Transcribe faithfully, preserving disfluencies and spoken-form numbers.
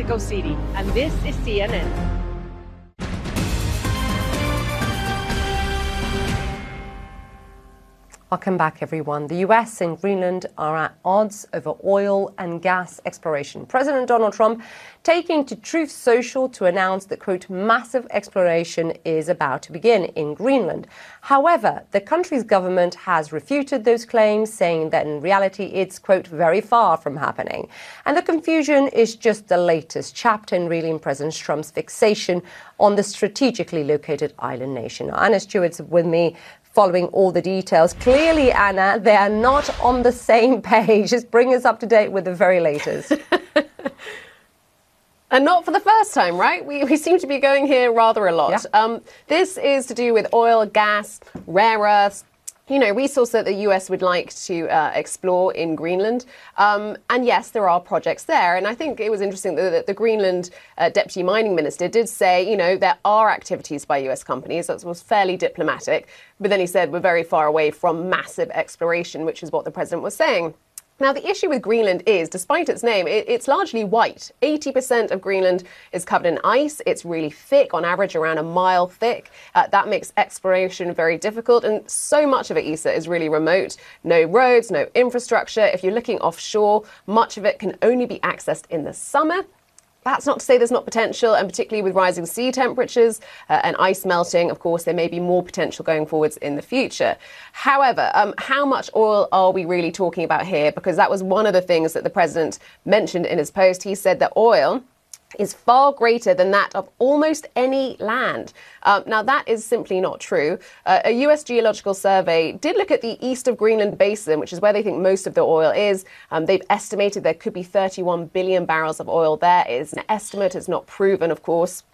Mexico City, and this is C N N. Welcome back, everyone. The U S and Greenland are at odds over oil and gas exploration. President Donald Trump taking to Truth Social to announce that, quote, massive exploration is about to begin in Greenland. However, the country's government has refuted those claims, saying that in reality it's, quote, very far from happening. And the confusion is just the latest chapter in revealing President Trump's fixation on the strategically located island nation. Anna Stewart's with me, following all the details. Clearly, Anna, they are not on the same page. Just bring us up to date with the very latest. And not for the first time, right? We, we seem to be going here rather a lot. Yeah. Um, this is to do with oil, gas, rare earths, you know, resource that the U S would like to uh, explore in Greenland. Um, and yes, there are projects there. And I think it was interesting that the, the Greenland uh, Deputy Mining Minister did say, you know, there are activities by U S companies. That was fairly diplomatic. But then he said we're very far away from massive exploration, which is what the president was saying. Now, the issue with Greenland is, despite its name, it, it's largely white. eighty percent of Greenland is covered in ice. It's really thick, on average around a mile thick. Uh, that makes exploration very difficult. And so much of it, Issa, is really remote. No roads, no infrastructure. If you're looking offshore, much of it can only be accessed in the summer. That's not to say there's not potential, and particularly with rising sea temperatures uh, and ice melting, of course, there may be more potential going forwards in the future. However, um, how much oil are we really talking about here? Because that was one of the things that the president mentioned in his post. He said that oil is far greater than that of almost any land. Um, now, that is simply not true. Uh, a U S Geological Survey did look at the east of Greenland Basin, which is where they think most of the oil is. Um, they've estimated there could be thirty-one billion barrels of oil there. It is an estimate. It's not proven, of course.